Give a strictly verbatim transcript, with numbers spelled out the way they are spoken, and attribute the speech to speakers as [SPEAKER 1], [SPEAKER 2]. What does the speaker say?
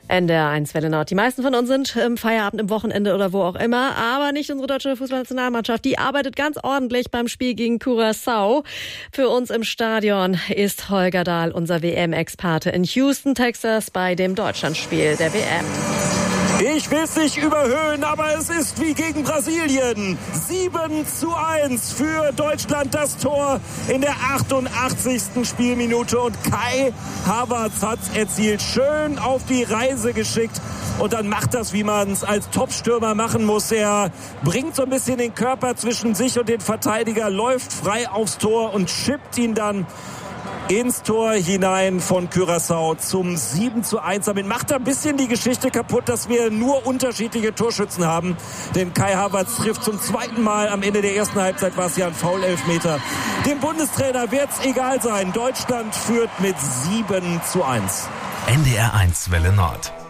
[SPEAKER 1] N D R eins Welle Nord. Die meisten von uns sind im Feierabend, im Wochenende oder wo auch immer, aber nicht unsere deutsche Fußballnationalmannschaft. Die arbeitet ganz ordentlich beim Spiel gegen Curaçao. Für uns im Stadion ist Holger Dahl, unser W M-Experte in Houston, Texas, bei dem Deutschlandspiel der W M.
[SPEAKER 2] Ich will es nicht überhöhen, aber es ist wie gegen Brasilien. sieben zu eins für Deutschland, das Tor in der achtundachtzigsten Spielminute. Und Kai Havertz hat es erzielt. Schön auf die Reise geschickt. Und dann macht das, wie man es als Topstürmer machen muss. Er bringt so ein bisschen den Körper zwischen sich und den Verteidiger, läuft frei aufs Tor und chippt ihn dann ins Tor hinein von Curaçao zum sieben zu eins. Damit macht er ein bisschen die Geschichte kaputt, dass wir nur unterschiedliche Torschützen haben. Denn Kai Havertz trifft zum zweiten Mal. Am Ende der ersten Halbzeit war es ja ein Foul-Elfmeter. Dem Bundestrainer wird es egal sein. Deutschland führt mit sieben zu eins.
[SPEAKER 3] N D R eins Welle Nord.